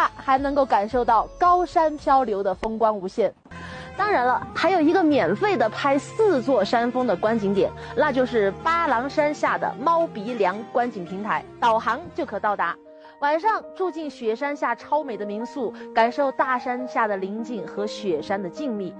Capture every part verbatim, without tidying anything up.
话，还能够感受到高山漂流的风光无限。当然了，还有一个免费的拍四座山峰的观景点，那就是八郎山下的猫鼻梁观景平台，导航就可到达。晚上住进雪山下超美的民宿，感受大山下的宁静和雪山的静谧。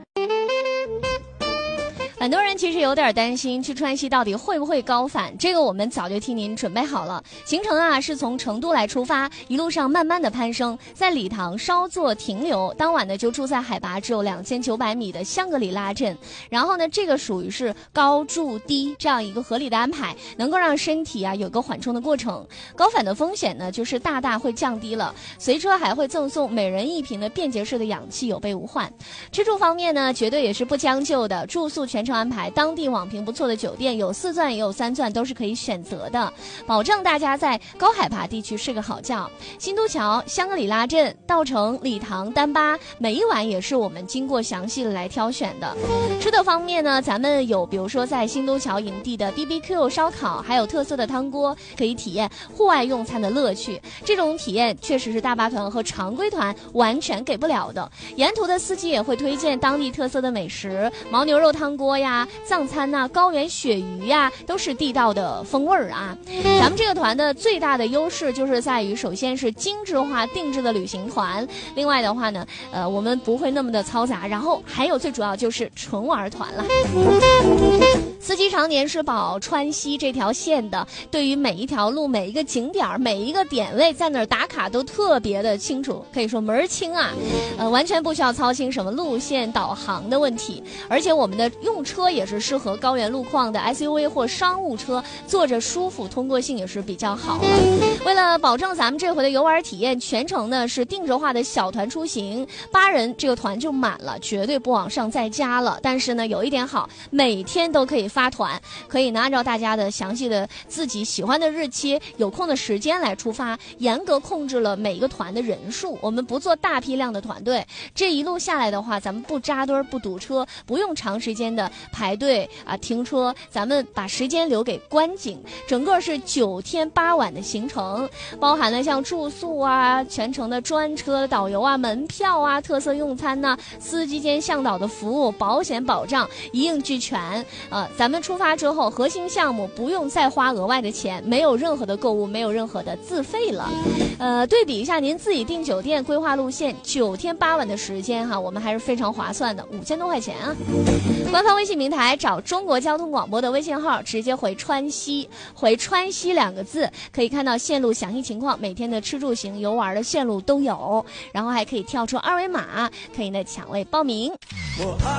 很多人其实有点担心去川西到底会不会高反，这个我们早就替您准备好了。行程啊是从成都来出发，一路上慢慢的攀升，在理塘稍作停留，当晚呢就住在海拔只有两千九百米的香格里拉镇。然后呢，这个属于是高住低这样一个合理的安排，能够让身体啊有个缓冲的过程。高反的风险呢就是大大会降低了，随车还会赠送每人一瓶的便捷式的氧气，有备无患。吃住方面呢绝对也是不将就的，住宿全程安排，当地网评不错的酒店，有四钻也有三钻，都是可以选择的，保证大家在高海拔地区睡个好觉。新都桥、香格里拉镇、稻城、理塘、丹巴，每一晚也是我们经过详细的来挑选的。吃的方面呢，咱们有比如说在新都桥营地的 B B Q 烧烤，还有特色的汤锅，可以体验户外用餐的乐趣。这种体验确实是大巴团和常规团完全给不了的。沿途的司机也会推荐当地特色的美食，牦牛肉汤锅呀、藏餐呐、啊、高原鳕鱼呀、啊，都是地道的风味儿啊。咱们这个团的最大的优势就是在于，首先是精致化定制的旅行团，另外的话呢，呃，我们不会那么的嘈杂，然后还有最主要就是纯玩团了。司机常年是跑川西这条线的，对于每一条路、每一个景点、每一个点位在哪儿打卡都特别的清楚，可以说门儿清啊，呃，完全不需要操心什么路线导航的问题。而且我们的用车也是适合高原路况的 S U V 或商务车，坐着舒服，通过性也是比较好的。为了保证咱们这回的游玩体验，全程呢是定制化的小团出行，八人这个团就满了，绝对不往上再加了。但是呢，有一点好，每天都可以发团，可以呢按照大家的详细的自己喜欢的日期、有空的时间来出发，严格控制了每个团的人数。我们不做大批量的团队，这一路下来的话，咱们不扎堆不堵车，不用长时间的排队啊停车，咱们把时间留给观景。整个是九天八晚的行程，包含了像住宿啊、全程的专车导游啊、门票啊、特色用餐呐、啊、司机兼向导的服务、保险保障一应俱全。呃，咱们出发之后，核心项目不用再花额外的钱，没有任何的购物，没有任何的自费了。呃，对比一下，您自己订酒店、规划路线，九天八晚的时间哈，我们还是非常划算的，五千多块钱啊。官方微信平台找中国交通广播的微信号，直接回川西，回川西两个字，可以看到线路详细情况，每天的吃住行游玩的线路都有，然后还可以跳出二维码，可以呢抢位报名。我